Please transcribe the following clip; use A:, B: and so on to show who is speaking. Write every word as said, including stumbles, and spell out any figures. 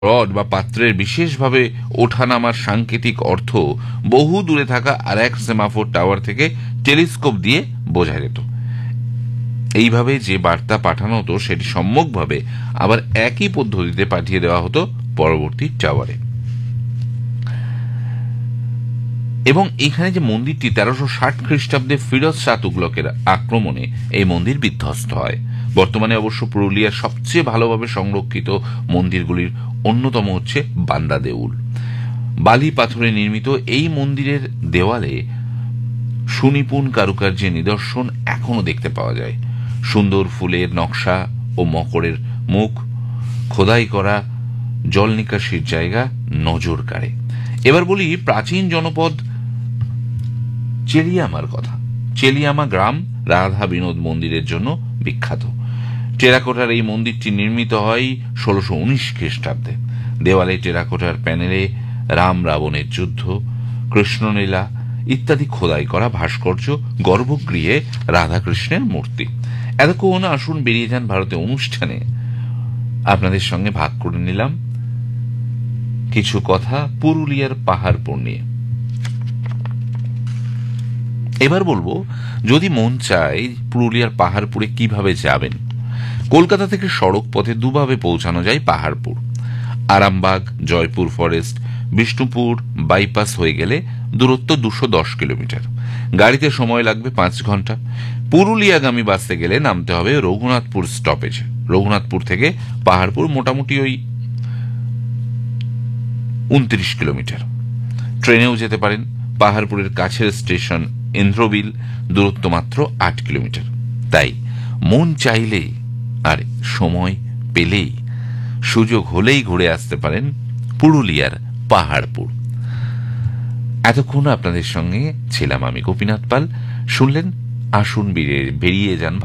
A: Rod বা পাত্রের বিশেষভাবে ওঠানামার সাংকেতিক অর্থ বহু দূরে থাকা আর এক সেমাফোর টাওয়ার থেকে টেলিস্কোপ দিয়ে বোঝা যেত। এইভাবে যে বার্তা পাঠানো হতো সেটি সম্যকভাবে আবার একই পদ্ধতিতে পাঠিয়ে দেওয়া হতো পরবর্তী টাওয়ারে। এবং এখানে যে মন্দিরটি তেরোশো ষাট খ্রিস্টাব্দে ফিরোজ শাহ তুগলকের আক্রমণে এই মন্দির বিধ্বস্ত হয়। বর্তমানে অবশ্য পুরুলিয়ার সবচেয়ে ভালোভাবে সংরক্ষিত মন্দিরগুলির অন্যতম হচ্ছে বান্দা দেউল। বালি পাথরে নির্মিত এই মন্দিরের দেওয়ালে সুনিপুণ কারুকার্যের নিদর্শন এখনো দেখতে পাওয়া যায়। সুন্দর ফুলের নকশা ও মকরের মুখ খোদাই করা জল নিকাশির জায়গা নজর কাড়ে। এবার বলি প্রাচীন জনপদ চেলিয়ামার কথা। চেলিয়ামা গ্রাম রাধা বিনোদ মন্দিরের জন্য বিখ্যাত। টেরাকোটার এই মন্দিরটি নির্মিত হয় ষোলশো উনিশ খ্রিস্টাব্দে। দেওয়ালে টেরাকোটার প্যানেলে রাম রাবণের যুদ্ধ, কৃষ্ণলীলা ইত্যাদি খোদাই করা ভাস্কর্য, গর্ভগৃহে রাধাকৃষ্ণের মূর্তি। এতক্ষণ আসুন বেরিয়ে যান ভারতে অনুষ্ঠানে আপনাদের সঙ্গে ভাগ করে নিলাম কিছু কথা পুরুলিয়ার পাহাড়পুর নিয়ে। এবার বলবো, যদি মন চায় পুরুলিয়ার পাহাড়পুরে কিভাবে যাবেন। কলকাতা থেকে সড়ক পথে দুভাবে পৌঁছানো যায় পাহাড়পুর। আরামবাগ, জয়পুর ফরেস্ট, বিষ্ণুপুর বাইপাস হয়ে গেলে দূরত্ব দুশো দশ কিলোমিটার। গাড়িতে সময় লাগবে পাঁচ ঘন্টা। পুরুলিয়াগামী বাসে গেলে নামতে হবে রঘুনাথপুর স্টপেজে। রঘুনাথপুর থেকে পাহাড়পুর মোটামুটি ওই উনত্রিশ কিলোমিটার। ট্রেনেও যেতে পারেন। পাহাড়পুরের কাছের স্টেশন ইন্দ্রবিল, দূরত্ব মাত্র আট কিলোমিটার। তাই মন চাইলেই আর সময় পেলেই সুযোগ হলেই ঘুরে আসতে পারেন পুরুলিয়ার পাহাড়পুর। এতক্ষণ আপনাদের সঙ্গে ছিলাম আমি গোপীনাথ পাল। শুনলেন আসুন বেরিয়ে যান